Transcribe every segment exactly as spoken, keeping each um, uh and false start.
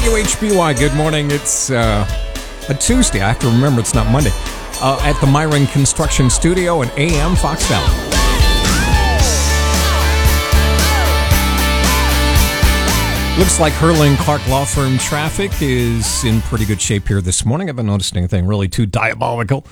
W H B Y, good morning. It's uh, a Tuesday. I have to remember it's not Monday. Uh, at the Myron Construction Studio at A M Fox Valley. Looks like Hurling Clark Law Firm traffic is in pretty good shape here this morning. I haven't noticed anything really too diabolical.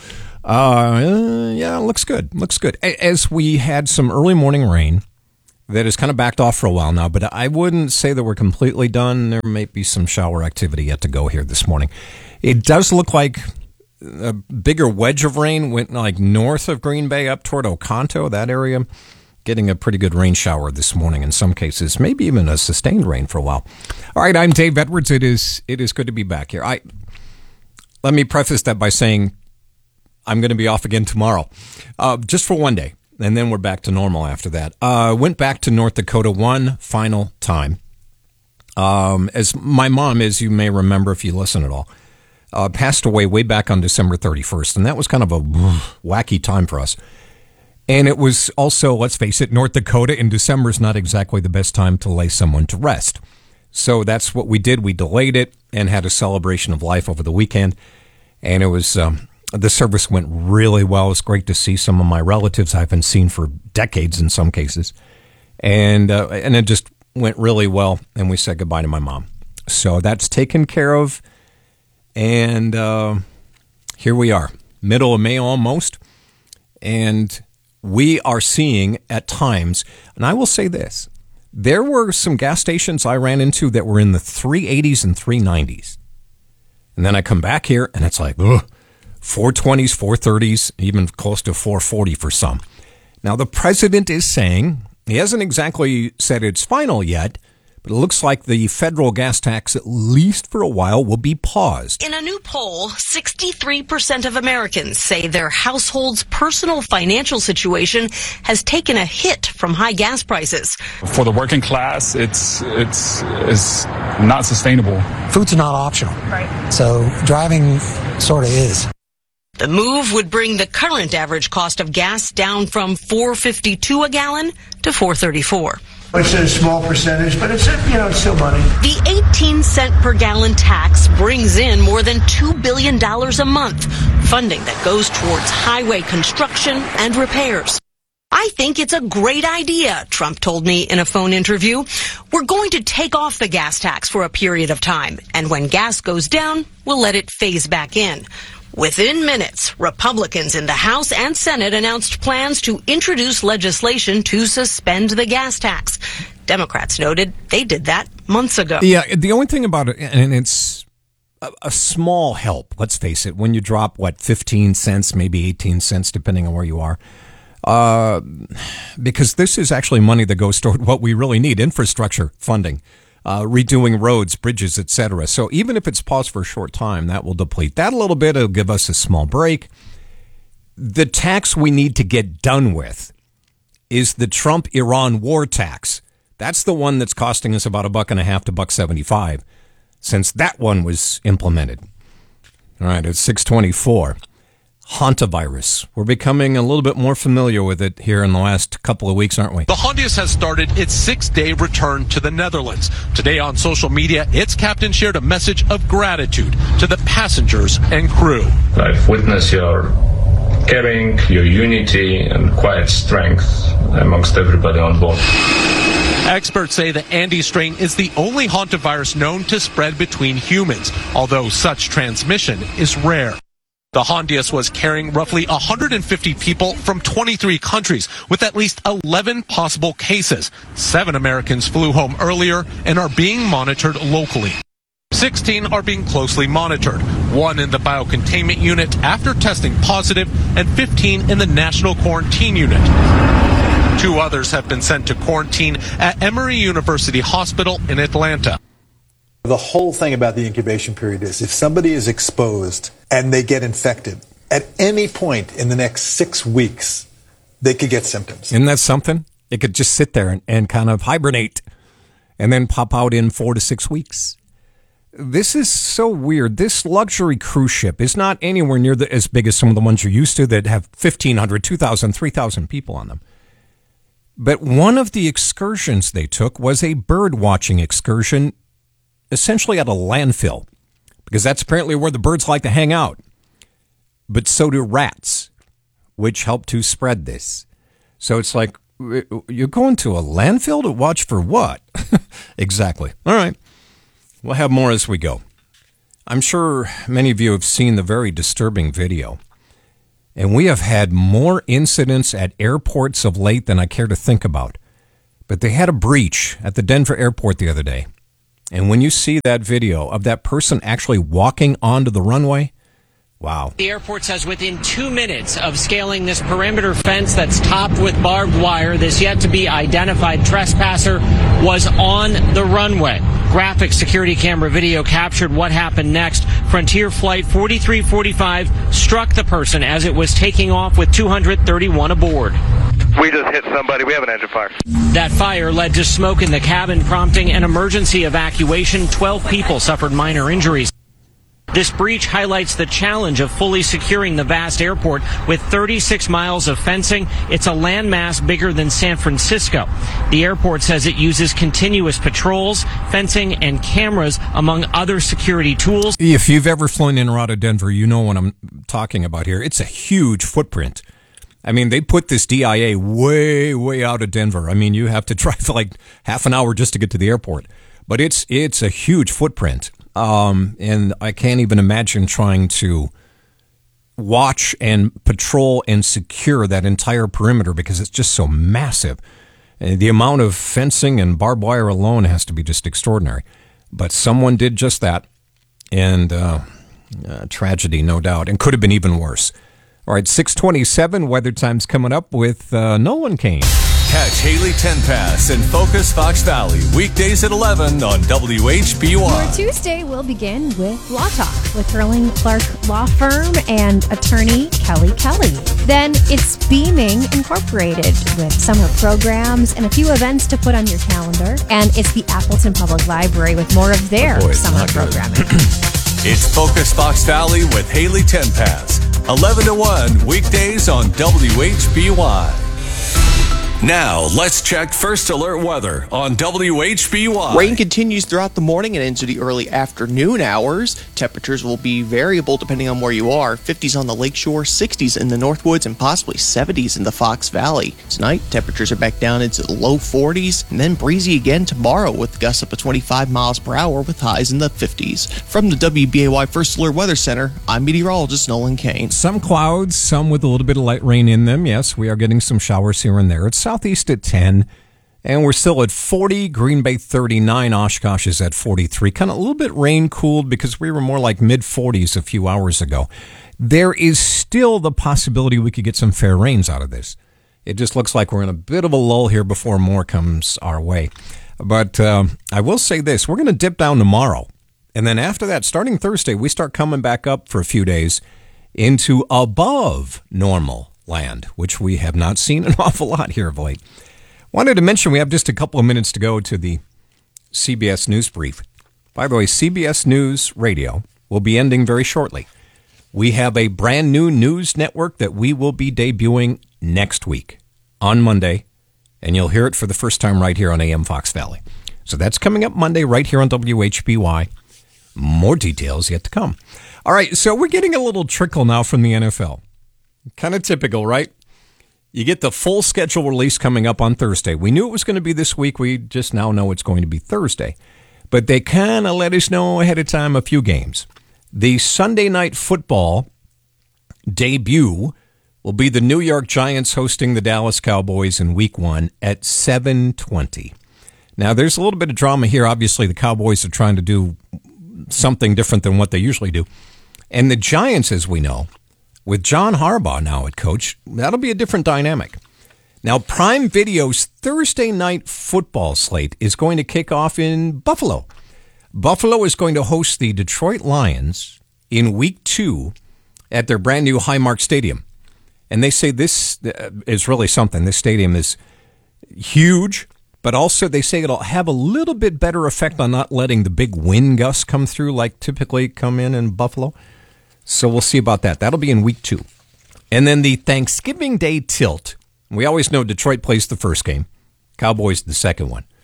Uh, yeah, looks good. Looks good. As we had some early morning rain that has kind of backed off for a while now, but I wouldn't say that we're completely done. There may be some shower activity yet to go here this morning. It does look like a bigger wedge of rain went like north of Green Bay up toward Oconto, that area, getting a pretty good rain shower this morning in some cases, maybe even a sustained rain for a while. All right, I'm Dave Edwards. It is it is good to be back here. I let me preface that by saying I'm going to be off again tomorrow, uh, just for one day. And then we're back to normal after that. Uh, went back to North Dakota one final time. Um, as my mom, as you may remember if you listen at all, uh, passed away way back on December thirty-first. And that was kind of a wacky time for us. And it was also, let's face it, North Dakota in December is not exactly the best time to lay someone to rest. So that's what we did. We delayed it and had a celebration of life over the weekend. And it was... Um, The service went really well. It was great to see some of my relatives I haven't seen for decades in some cases. And uh, and it just went really well, and we said goodbye to my mom. So that's taken care of, and uh, here we are, middle of May almost, and we are seeing at times, and I will say this, there were some gas stations I ran into that were in the three eighties and three nineties. And then I come back here, and it's like, ugh. four twenties, four thirties, even close to four forty for some. Now, the president is saying, he hasn't exactly said it's final yet, but it looks like the federal gas tax, at least for a while, will be paused. In a new poll, sixty-three percent of Americans say their household's personal financial situation has taken a hit from high gas prices. For the working class, it's it's it's not sustainable. Food's not optional. Right. So driving sort of is. The move would bring the current average cost of gas down from four fifty-two a gallon to four thirty-four. It's a small percentage, but it's, you know, it's still money. The eighteen cent per gallon tax brings in more than two billion dollars a month, funding that goes towards highway construction and repairs. I think it's a great idea, Trump told me in a phone interview. We're going to take off the gas tax for a period of time, and when gas goes down, we'll let it phase back in. Within minutes, Republicans in the House and Senate announced plans to introduce legislation to suspend the gas tax. Democrats noted they did that months ago. Yeah, the only thing about it, and it's a, a small help, let's face it, when you drop, what, fifteen cents, maybe eighteen cents, depending on where you are. Uh, because this is actually money that goes toward what we really need, infrastructure funding. Uh, redoing roads, bridges, et cetera. So even if it's paused for a short time, that will deplete that a little bit. It'll give us a small break. The tax we need to get done with is the Trump-Iran war tax. That's the one that's costing us about a buck and a half to buck seventy-five since that one was implemented. All right, it's six twenty-four. Hantavirus. We're becoming a little bit more familiar with it here in the last couple of weeks, aren't we? The Hondius has started its six-day return to the Netherlands. Today on social media, its captain shared a message of gratitude to the passengers and crew. I've witnessed your caring, your unity, and quiet strength amongst everybody on board. Experts say the Andes strain is the only hantavirus known to spread between humans, although such transmission is rare. The Hondius was carrying roughly one hundred fifty people from twenty-three countries with at least eleven possible cases. Seven Americans flew home earlier and are being monitored locally. sixteen are being closely monitored, one in the biocontainment unit after testing positive, and fifteen in the national quarantine unit. Two others have been sent to quarantine at Emory University Hospital in Atlanta. The whole thing about the incubation period is if somebody is exposed and they get infected, at any point in the next six weeks, they could get symptoms. Isn't that something? It could just sit there and, and kind of hibernate and then pop out in four to six weeks. This is so weird. This luxury cruise ship is not anywhere near the, as big as some of the ones you're used to that have fifteen hundred, two thousand, three thousand people on them. But one of the excursions they took was a bird watching excursion essentially at a landfill, because that's apparently where the birds like to hang out. But so do rats, which help to spread this. So it's like, you're going to a landfill to watch for what? Exactly. All right. We'll have more as we go. I'm sure many of you have seen the very disturbing video. And we have had more incidents at airports of late than I care to think about. But they had a breach at the Denver airport the other day. And when you see that video of that person actually walking onto the runway, wow. The airport says within two minutes of scaling this perimeter fence that's topped with barbed wire, this yet-to-be-identified trespasser was on the runway. Graphic security camera video captured what happened next. Frontier Flight forty-three forty-five struck the person as it was taking off with two hundred thirty-one aboard. We just hit somebody. We have an engine fire. That fire led to smoke in the cabin, prompting an emergency evacuation. twelve people suffered minor injuries. This breach highlights the challenge of fully securing the vast airport with thirty-six miles of fencing. It's a landmass bigger than San Francisco. The airport says it uses continuous patrols, fencing, and cameras, among other security tools. If you've ever flown in or out of Denver, you know what I'm talking about here. It's a huge footprint. I mean, they put this D I A way, way out of Denver. I mean, you have to drive for like half an hour just to get to the airport. But it's it's a huge footprint. Um, and I can't even imagine trying to watch and patrol and secure that entire perimeter because it's just so massive. And the amount of fencing and barbed wire alone has to be just extraordinary. But someone did just that, and uh, uh, tragedy, no doubt, and could have been even worse. All right, six twenty-seven, Weather Time's coming up with uh, Nolan Kane. Catch Haley Tenpass in Focus Fox Valley, weekdays at eleven on W H B Y. Your Tuesday will begin with Law Talk with Hurling Clark Law Firm and attorney Kelly Kelly. Then it's Beaming Incorporated with summer programs and a few events to put on your calendar. And it's the Appleton Public Library with more of their oh boy, summer programming. It's Focus Fox Valley with Haley Tenpass, eleven to one, weekdays on W H B Y. Now, let's check First Alert weather on W H B Y. Rain continues throughout the morning and into the early afternoon hours. Temperatures will be variable depending on where you are. fifties on the lakeshore, sixties in the Northwoods, and possibly seventies in the Fox Valley. Tonight, temperatures are back down into the low forties, and then breezy again tomorrow with gusts up to twenty-five miles per hour with highs in the fifties. From the W B A Y First Alert Weather Center, I'm meteorologist Nolan Kane. Some clouds, some with a little bit of light rain in them. Yes, we are getting some showers here and there. It's southeast at ten, and we're still at forty. Green Bay thirty-nine. Oshkosh is at forty-three. Kind of a little bit rain cooled because we were more like mid forties a few hours ago. There is still the possibility we could get some fair rains out of this. It just looks like we're in a bit of a lull here before more comes our way. But um, I will say this, we're going to dip down tomorrow. And then after that, starting Thursday, we start coming back up for a few days into above normal land, which we have not seen an awful lot here of late. Wanted to mention we have just a couple of minutes to go to the C B S News Brief. By the way, C B S News Radio will be ending very shortly. We have a brand new news network that we will be debuting next week on Monday, and you'll hear it for the first time right here on A M Fox Valley. So that's coming up Monday right here on W H B Y. More details yet to come. All right, so we're getting a little trickle now from the N F L. Kind of typical, right? You get the full schedule release coming up on Thursday. We knew it was going to be this week. We just now know it's going to be Thursday. But they kind of let us know ahead of time a few games. The Sunday Night Football debut will be the New York Giants hosting the Dallas Cowboys in week one at seven twenty. Now, there's a little bit of drama here. Obviously, the Cowboys are trying to do something different than what they usually do. And the Giants, as we know, with John Harbaugh now at coach, that'll be a different dynamic. Now, Prime Video's Thursday night football slate is going to kick off in Buffalo. Buffalo is going to host the Detroit Lions in week two at their brand new Highmark Stadium. And they say this is really something. This stadium is huge, but also they say it'll have a little bit better effect on not letting the big wind gusts come through like typically come in in Buffalo. So we'll see about that. That'll be in week two. And then the Thanksgiving Day tilt. We always know Detroit plays the first game, Cowboys the second one.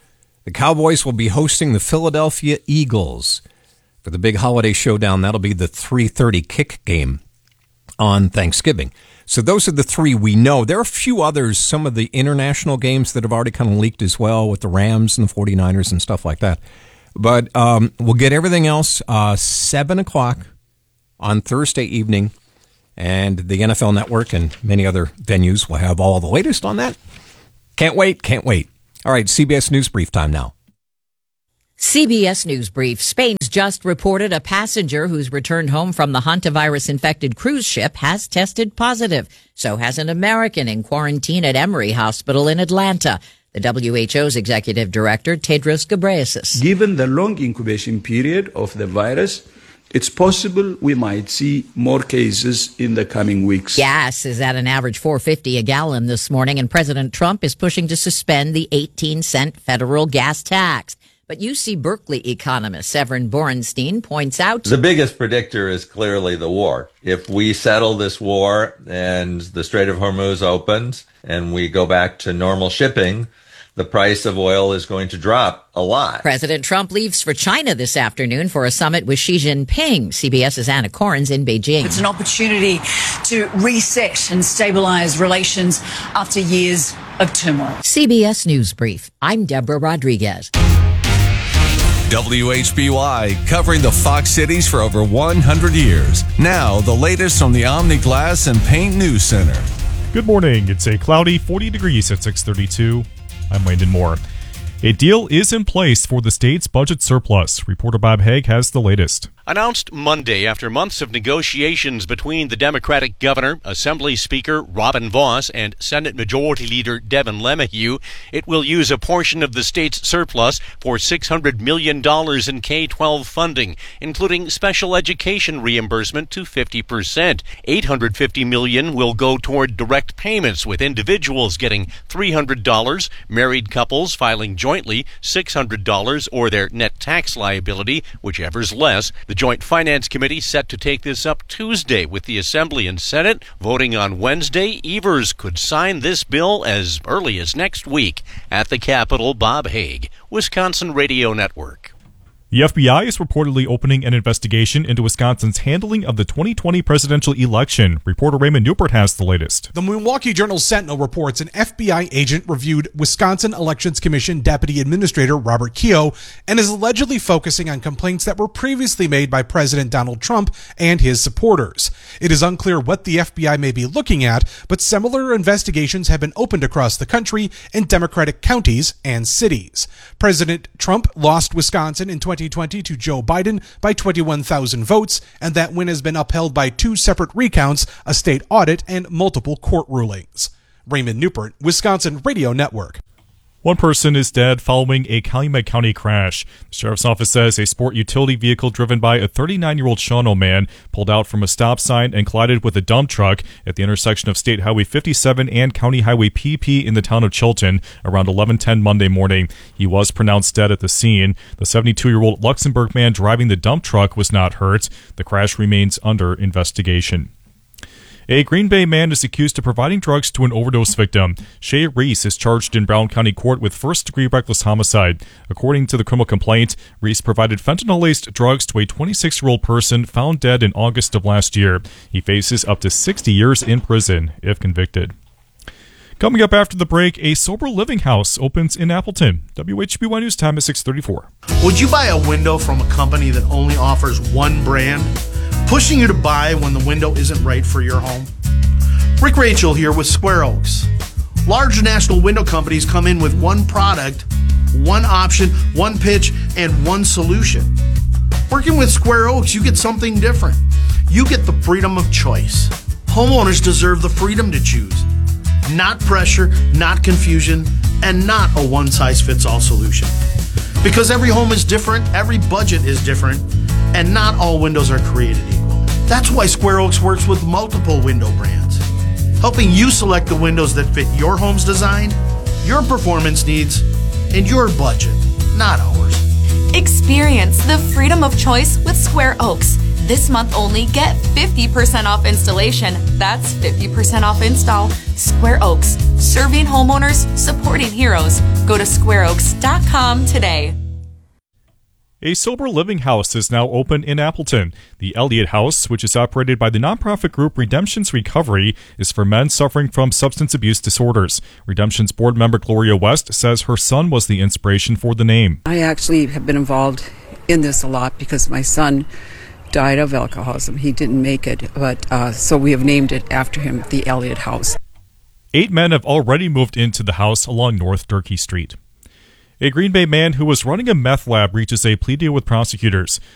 The Cowboys will be hosting the Philadelphia Eagles for the big holiday showdown. That'll be the three thirty kick game on Thanksgiving. So those are the three we know. There are a few others, some of the international games that have already kind of leaked as well with the Rams and the forty-niners and stuff like that. But um, we'll get everything else uh, seven o'clock on Thursday evening, and the N F L Network and many other venues will have all the latest on that. Can't wait, can't wait. All right, C B S News Brief time now. C B S News Brief. Spain's just reported a passenger who's returned home from the hantavirus-infected cruise ship has tested positive. So has an American in quarantine at Emory Hospital in Atlanta. The W H O's executive director, Tedros Ghebreyesus. Given the long incubation period of the virus, it's possible we might see more cases in the coming weeks. Gas is at an average four dollars and fifty cents a gallon this morning, and President Trump is pushing to suspend the eighteen cent federal gas tax. But U C Berkeley economist Severin Borenstein points out the biggest predictor is clearly the war. If we settle this war and the Strait of Hormuz opens and we go back to normal shipping, the price of oil is going to drop a lot. President Trump leaves for China this afternoon for a summit with Xi Jinping. CBS's Anna Corrins in Beijing. It's an opportunity to reset and stabilize relations after years of turmoil. C B S News Brief. I'm Deborah Rodriguez. W H B Y, covering the Fox cities for over one hundred years. Now, the latest from the Omni Glass and Paint News Center. Good morning. It's a cloudy forty degrees at six thirty-two. I'm Landon Moore. A deal is in place for the state's budget surplus. Reporter Bob Haig has the latest. Announced Monday after months of negotiations between the Democratic governor, Assembly Speaker Robin Vos, and Senate Majority Leader Devin LeMahieu, it will use a portion of the state's surplus for six hundred million dollars in K twelve funding, including special education reimbursement to fifty percent. eight hundred fifty million dollars will go toward direct payments, with individuals getting three hundred dollars, married couples filing jointly six hundred dollars, or their net tax liability, whichever's less. The Joint Finance Committee set to take this up Tuesday with the Assembly and Senate voting on Wednesday. Evers could sign this bill as early as next week. At the Capitol, Bob Haig, Wisconsin Radio Network. The F B I is reportedly opening an investigation into Wisconsin's handling of the twenty twenty presidential election. Reporter Raymond Newport has the latest. The Milwaukee Journal Sentinel reports an F B I agent reviewed Wisconsin Elections Commission Deputy Administrator Robert Keogh and is allegedly focusing on complaints that were previously made by President Donald Trump and his supporters. It is unclear what the F B I may be looking at, but similar investigations have been opened across the country in Democratic counties and cities. President Trump lost Wisconsin in twenty twenty to Joe Biden by twenty-one thousand votes, and that win has been upheld by two separate recounts, a state audit, and multiple court rulings. Raymond Newport, Wisconsin Radio Network. One person is dead following a Calumet County crash. The sheriff's office says a sport utility vehicle driven by a thirty-nine-year-old Shawano man pulled out from a stop sign and collided with a dump truck at the intersection of State Highway fifty-seven and County Highway P P in the town of Chilton around eleven ten Monday morning. He was pronounced dead at the scene. The seventy-two-year-old Luxembourg man driving the dump truck was not hurt. The crash remains under investigation. A Green Bay man is accused of providing drugs to an overdose victim. Shay Reese is charged in Brown County Court with first-degree reckless homicide. According to the criminal complaint, Reese provided fentanyl-laced drugs to a twenty-six-year-old person found dead in August of last year. He faces up to sixty years in prison if convicted. Coming up after the break, a sober living house opens in Appleton. W H B Y News time at six thirty-four. Would you buy a window from a company that only offers one brand, pushing you to buy when the window isn't right for your home? Rick Rachel here with Square Oaks. Large national window companies come in with one product, one option, one pitch, and one solution. Working with Square Oaks, you get something different. You get the freedom of choice. Homeowners deserve the freedom to choose. Not pressure, not confusion, and not a one-size-fits-all solution. Because every home is different, every budget is different, and not all windows are created equal. That's why Square Oaks works with multiple window brands, helping you select the windows that fit your home's design, your performance needs, and your budget, not ours. Experience the freedom of choice with Square Oaks. This month only, get fifty percent off installation. That's fifty percent off install. Square Oaks. Serving homeowners, supporting heroes. Go to square oaks dot com today. A sober living house is now open in Appleton. The Elliott House, which is operated by the nonprofit group Redemption's Recovery, is for men suffering from substance abuse disorders. Redemption's board member Gloria West says her son was the inspiration for the name. I actually have been involved in this a lot because my son died of alcoholism. He didn't make it, but uh, so we have named it after him, the Elliott House. Eight men have already moved into the house along North Durkee Street. A Green Bay man who was running a meth lab reaches a plea deal with prosecutors.